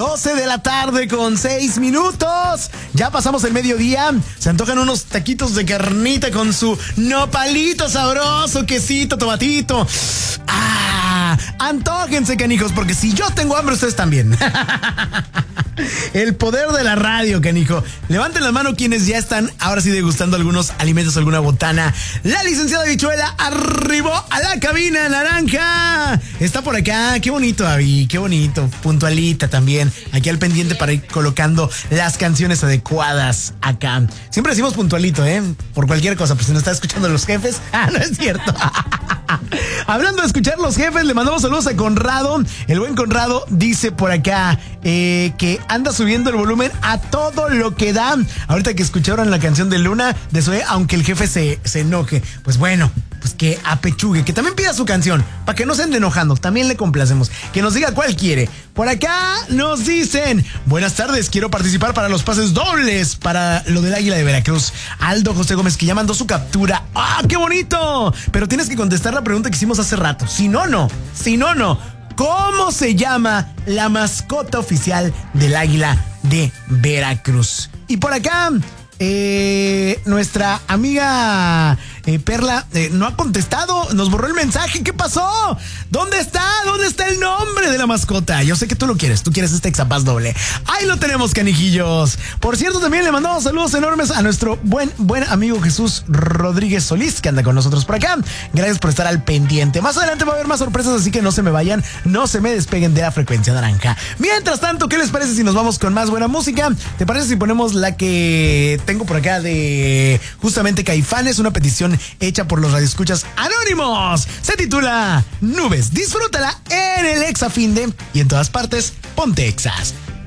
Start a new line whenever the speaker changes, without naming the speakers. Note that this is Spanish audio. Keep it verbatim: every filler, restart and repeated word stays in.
doce de la tarde con seis minutos. Ya pasamos el mediodía. Se antojan unos taquitos de carnita con su nopalito sabroso, quesito, tomatito. ¡Ah! Antójense, canijos, porque si yo tengo hambre, ustedes también. El poder de la radio, canijo. Levanten la mano quienes ya están ahora sí degustando algunos alimentos, alguna botana. La licenciada Bichuela arribó a la cabina naranja. Está por acá. Qué bonito, Avi. Qué bonito. Puntualita también. Aquí al pendiente para ir colocando las canciones adecuadas acá. Siempre decimos puntualito, ¿eh? Por cualquier cosa. Pues si nos está escuchando los jefes. Ah, no es cierto. Hablando de escuchar los jefes, le mandamos saludos a Conrado. El buen Conrado dice por acá eh, que anda subiendo el volumen a todo lo que da. Ahorita que escucharon la canción de Luna de Zoé, aunque el jefe se, se enoje. Pues bueno, pues que apechugue, que también pida su canción, para que no se ande enojando. También le complacemos. Que nos diga cuál quiere. Por acá nos dicen: buenas tardes, quiero participar para los pases dobles para lo del Águila de Veracruz. Aldo José Gómez, que ya mandó su captura. ¡Ah, qué bonito! Pero tienes que contestar la pregunta que hicimos hace rato. Si no, no. Si no, no. ¿Cómo se llama la mascota oficial del Águila de Veracruz? Y por acá, eh, nuestra amiga eh, Perla eh, no ha contestado, nos borró el mensaje. ¿Qué pasó? ¿Dónde está? ¿Dónde está el nombre de la mascota? Yo sé que tú lo quieres, tú quieres este Exapaz doble. Ahí lo tenemos, canijillos. Por cierto, también le mandamos saludos enormes a nuestro buen, buen amigo Jesús Rodríguez Solís, que anda con nosotros por acá. Gracias por estar al pendiente. Más adelante va a haber más sorpresas, así que no se me vayan, no se me despeguen de la frecuencia naranja. Mientras tanto, ¿qué les parece si nos vamos con más buena música? ¿Te parece si ponemos la que tengo por acá de justamente Caifanes, una petición hecha por los radioescuchas anónimos? Se titula Nubes. Disfrútala en el Exa Finde y en todas partes, ponte Exas.